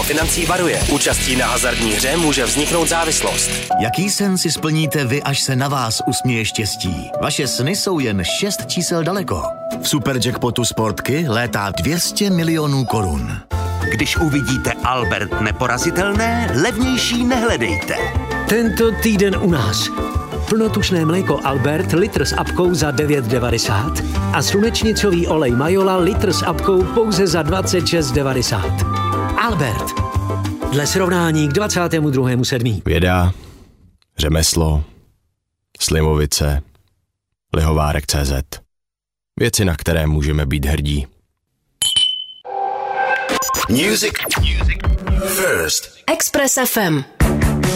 financí varuje. Účastí na hazardní hře může vzniknout závislost. Jaký sen si splníte vy, až se na vás usměje štěstí? Vaše sny jsou jen 6 čísel daleko. V Superjackpotu Sportky létá 200 milionů korun. Když uvidíte Albert neporazitelné, levnější nehledejte. Tento týden u nás. Plnotučné mléko Albert, litr s apkou za 9,90 a slunečnicový olej Majola, litr s apkou pouze za 26,90. Albert. Dle srovnání k 22.7. Věda, řemeslo, Slimovice, Lihovárek.cz. Věci, na které můžeme být hrdí. Music first. Express FM.